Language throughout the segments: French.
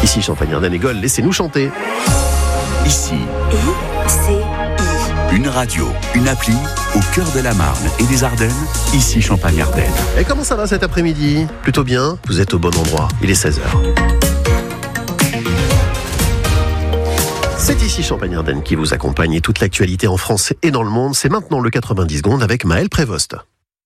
Ici Champagne-Ardenne et Gaulle, laissez-nous chanter. Ici, I-C-I. une radio, une appli au cœur de la Marne et des Ardennes. Ici Champagne-Ardenne. Et comment ça va cet après-midi? Plutôt bien? Vous êtes au bon endroit. Il est 16h. C'est ici Champagne-Ardenne qui vous accompagne et toute l'actualité en France et dans le monde. C'est maintenant le 90 secondes avec Maël Prévost.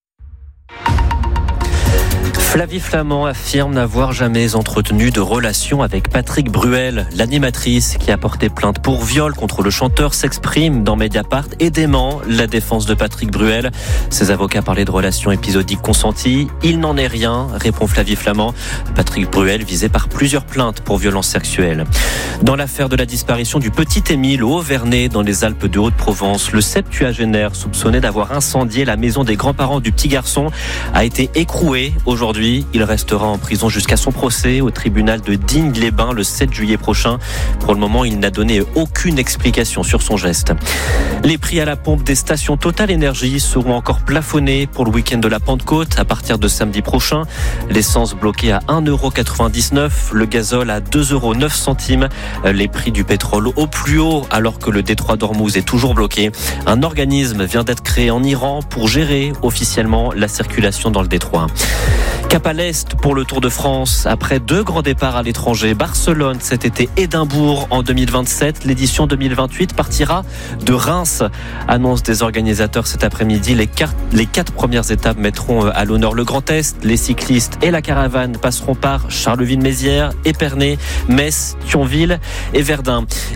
Flavie Flament affirme n'avoir jamais entretenu de relation avec Patrick Bruel. L'animatrice qui a porté plainte pour viol contre le chanteur s'exprime dans Mediapart et dément la défense de Patrick Bruel. Ses avocats parlaient de relations épisodiques consenties. Il n'en est rien, répond Flavie Flament. Patrick Bruel visé par plusieurs plaintes pour violences sexuelles. Dans l'affaire de la disparition du petit Émile au Haut-Vernay dans les Alpes de Haute-Provence, le septuagénaire soupçonné d'avoir incendié la maison des grands-parents du petit garçon a été écroué aujourd'hui. Il restera en prison jusqu'à son procès au tribunal de Digne-les-Bains le 7 juillet prochain. Pour le moment, il n'a donné aucune explication sur son geste. Les prix à la pompe des stations Total Énergie seront encore plafonnés pour le week-end de la Pentecôte à partir de samedi prochain. L'essence bloquée à 1,99€, le gazole à 2,09€. Les prix du pétrole au plus haut alors que le détroit d'Ormuz est toujours bloqué. Un organisme vient d'être créé en Iran pour gérer officiellement la circulation dans le détroit. Cap à l'Est pour le Tour de France. Après 2 grands départs à l'étranger, Barcelone cet été, Édimbourg en 2027. L'édition 2028 partira de Reims. Annonce des organisateurs cet après-midi. Les 4 premières étapes mettront à l'honneur le Grand Est. Les cyclistes et la caravane passeront par Charleville-Mézières, Épernay, Metz, Thionville et Verdun.